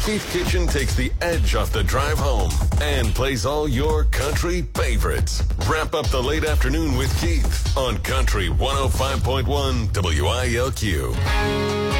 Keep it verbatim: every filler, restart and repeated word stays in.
Keith Kitchen takes the edge off the drive home and plays all your country favorites. Wrap up the late afternoon with Keith on Country one oh five point one W I L Q.